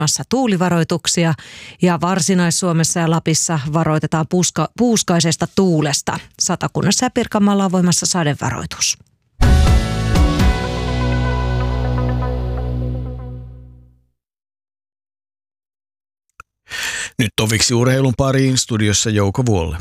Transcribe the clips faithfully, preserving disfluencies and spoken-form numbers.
voimassa tuulivaroituksia ja Varsinais-Suomessa ja Lapissa varoitetaan puuska, puuskaisesta tuulesta. Satakunnassa ja Pirkanmaalla on voimassa sadevaroitus. Nyt toviksi urheilun pariin, studiossa Jouko Vuolle.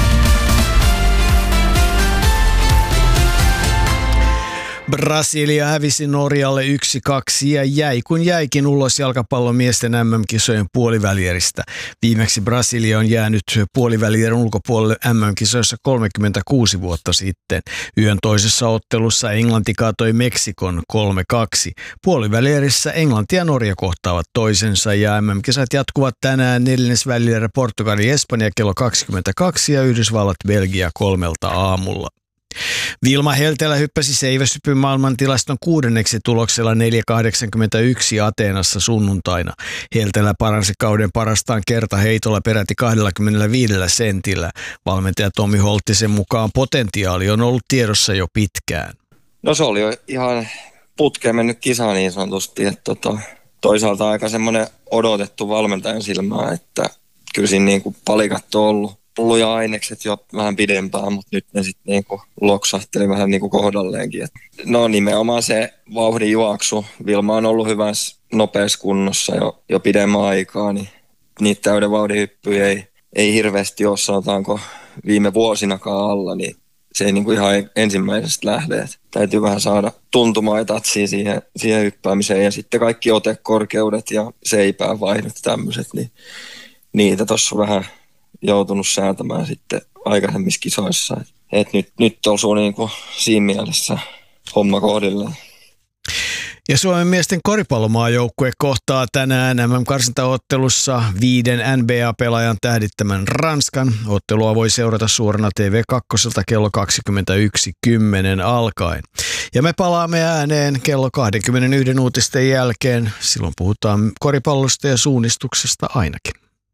Brasilia hävisi Norjalle yksi kaksi ja jäi kun jäikin ulos jalkapallon miesten M M-kisojen puolivälieristä. Viimeksi Brasilia on jäänyt puolivälierin ulkopuolelle M M-kisoissa kolmekymmentäkuusi vuotta sitten. Yön toisessa ottelussa Englanti kaatoi Meksikon kolme kaksi. Puolivälierissä Englanti ja Norja kohtaavat toisensa ja M M-kisat jatkuvat tänään neljännesvälierä Portugali Espanja kello kaksikymmentäkaksi ja Yhdysvallat Belgia kolmelta aamulla. Vilma Heltelä hyppäsi seiväshypyn maailmantilaston kuudenneksi tuloksella neljä kahdeksankymmentäyksi Ateenassa sunnuntaina. Heltelä paransi kauden parastaan kertaheitolla peräti kaksikymmentäviisi sentillä. Valmentaja Tomi Holttisen mukaan potentiaali on ollut tiedossa jo pitkään. No se oli jo ihan putkeen mennyt kisa niin sanotusti, että tota, toisaalta aika semmoinen odotettu valmentajan silmää, että kyllä siinä niin kuin palikat on ollut. Ollut ja ainekset jo vähän pidempään, mutta nyt ne sitten niinku loksahteli vähän niinku kohdalleenkin. No nimenomaan se vauhdin juoksu. Vilma on ollut hyvässä nopeassa kunnossa jo, jo pidemmän aikaa, niin niitä täyden vauhdin hyppyjä ei, ei hirveästi ole, sanotaanko viime vuosinakaan alla, niin se ei niinku ihan ensimmäisestä lähde. Et täytyy vähän saada tuntumaa ja tatsia siihen, siihen hyppäämiseen ja sitten kaikki otekorkeudet ja seipäävaihdot tämmöiset, niin niitä tuossa vähän joutunut säätämään sitten aikaisemmissa kisoissa. Et nyt, nyt osuu niinku siinä mielessä homma kohdilleen. Ja Suomen miesten koripallomaajoukkue kohtaa tänään M M-karsintaottelussa viiden N B A-pelaajan tähdittämän Ranskan. Ottelua voi seurata suorana T V kaksi kello kaksikymmentäyksi kymmenen alkaen. Ja me palaamme ääneen kello kaksikymmentäyksi uutisten jälkeen. Silloin puhutaan koripallosta ja suunnistuksesta ainakin.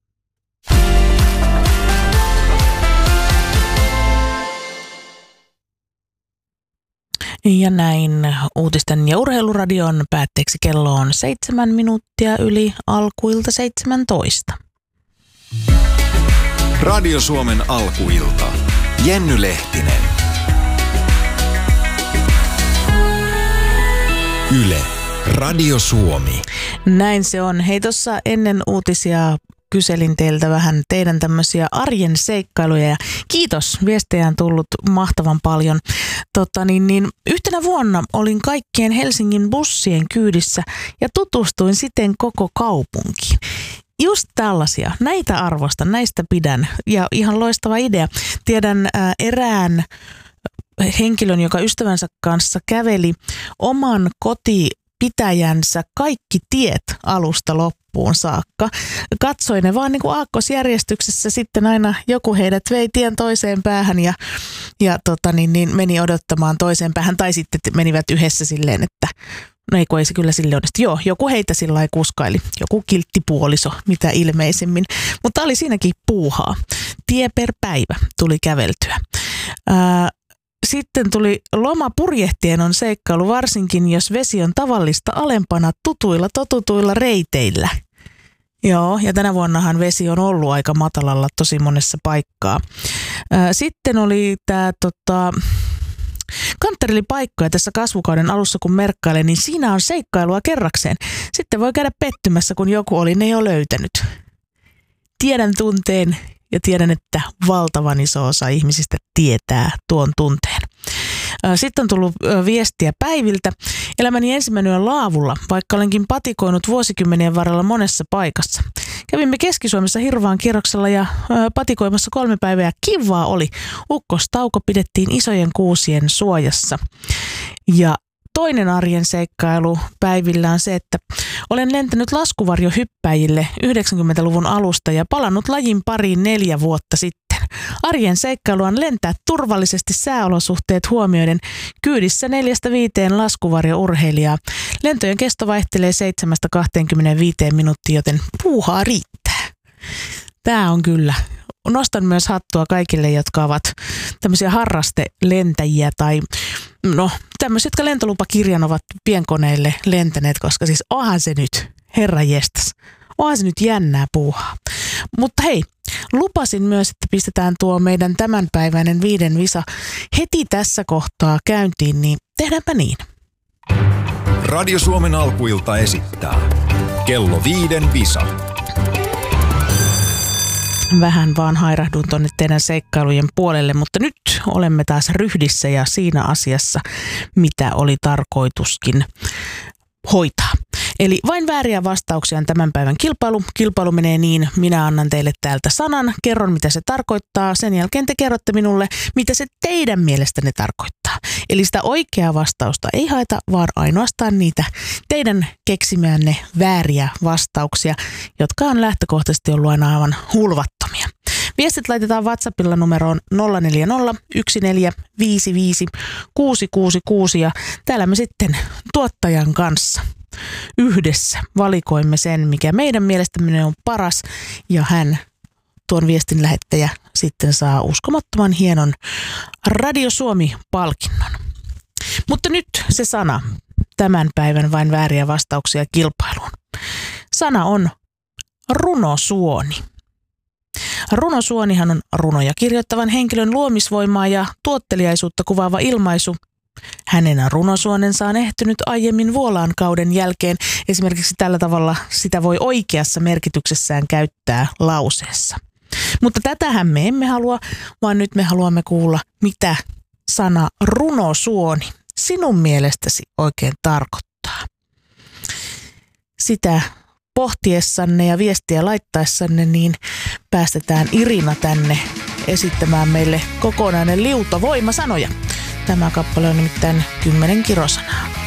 Ja näin uutisten ja urheiluradion päätteeksi kello on seitsemän minuuttia yli alkuilta seitsemäntoista. Radio Suomen alkuilta. Jenny Lehtinen. Yle. Radio Suomi. Näin se on. Hei, tuossa ennen uutisia kyselin teiltä vähän teidän tämmöisiä arjen seikkailuja ja kiitos, viestejä on tullut mahtavan paljon. Tota, niin, niin, yhtenä vuonna olin kaikkien Helsingin bussien kyydissä ja tutustuin siten koko kaupunkiin. Just tällaisia, näitä arvostan, näistä pidän ja ihan loistava idea. Tiedän ää, erään henkilön, joka ystävänsä kanssa käveli oman kotipitäjänsä kaikki tiet alusta loppuun saakka. Katsoi ne vaan niin kuin aakkosjärjestyksessä, sitten aina joku heidät vei tien toiseen päähän ja, ja tota niin, niin meni odottamaan toiseen päähän tai sitten menivät yhdessä silleen, että no ei kun ei se kyllä sille onnistu. Joo, joku heitä sillä lailla kuskaili, joku kilttipuoliso, mitä ilmeisemmin, mutta oli siinäkin puuhaa. Tie per päivä tuli käveltyä. Ää, Sitten tuli loma purjehtien on seikkailu, varsinkin jos vesi on tavallista alempana tutuilla totutuilla reiteillä. Joo, ja tänä vuonnahan vesi on ollut aika matalalla tosi monessa paikkaa. Sitten oli tämä tota, kanttarilipaikkoja tässä kasvukauden alussa, kun merkkailee, niin siinä on seikkailua kerrakseen. Sitten voi käydä pettymässä, kun joku oli ne jo löytänyt. Tiedän tunteen. Ja tiedän, että valtavan iso osa ihmisistä tietää tuon tunteen. Sitten on tullut viestiä päiviltä. Elämäni ensimmäinen on laavulla, vaikka olenkin patikoinut vuosikymmenien varrella monessa paikassa. Kävimme Keski-Suomessa Hirvaan kierroksella ja patikoimassa kolme päivää. Kivaa oli. Ukkostauko pidettiin isojen kuusien suojassa. Ja toinen arjen seikkailu päivillä on se, että olen lentänyt laskuvarjohyppäjille yhdeksänkymmentäluvun alusta ja palannut lajin pariin neljä vuotta sitten. Arjen seikkailu on lentää turvallisesti sääolosuhteet huomioiden kyydissä neljästä viiteen laskuvarjourheilijaa. Lentojen kesto vaihtelee seitsemästä kaksikymmentäviisi minuuttia, joten puuhaa riittää. Tämä on kyllä. Nostan myös hattua kaikille, jotka ovat tämmöisiä harrastelentäjiä tai no tämmöisiä, jotka lentolupakirjan ovat pienkoneille lentäneet, koska siis onhan se nyt, herra jestas, onhan se nyt jännää puuhaa. Mutta hei, lupasin myös, että pistetään tuo meidän tämänpäiväinen viiden visa heti tässä kohtaa käyntiin, niin tehdäänpä niin. Radio Suomen alkuilta esittää kello viiden visa. Vähän vaan hairahdun tonne teidän seikkailujen puolelle, mutta nyt olemme taas ryhdissä ja siinä asiassa, mitä oli tarkoituskin hoitaa. Eli vain vääriä vastauksia on tämän päivän kilpailu. Kilpailu menee niin, minä annan teille täältä sanan, kerron mitä se tarkoittaa, sen jälkeen te kerrotte minulle, mitä se teidän mielestänne tarkoittaa. Eli sitä oikeaa vastausta ei haeta, vaan ainoastaan niitä teidän keksimiänne vääriä vastauksia, jotka on lähtökohtaisesti ollut aina aivan hulvattomia. Viestit laitetaan WhatsAppilla numeroon nolla neljä nolla yksi neljä viisi viisi kuusi kuusi kuusi ja täällä me sitten tuottajan kanssa yhdessä valikoimme sen, mikä meidän mielestämme on paras ja hän, tuon viestin lähettäjä, sitten saa uskomattoman hienon Radio Suomi-palkinnon. Mutta nyt se sana, tämän päivän vain vääriä vastauksia kilpailuun. Sana on runosuoni. Runosuonihan on runoja kirjoittavan henkilön luomisvoimaa ja tuotteliaisuutta kuvaava ilmaisu. Hänen runosuonensa on ehtynyt aiemmin vuolaan kauden jälkeen. Esimerkiksi tällä tavalla sitä voi oikeassa merkityksessään käyttää lauseessa. Mutta tätähän me emme halua, vaan nyt me haluamme kuulla, mitä sana runosuoni sinun mielestäsi oikein tarkoittaa. Sitä pohtiessanne ja viestiä laittaessanne, niin päästetään Irina tänne esittämään meille kokonainen liuta voimasanoja. Tämä kappale on nimittäin kymmenen kirosanaa.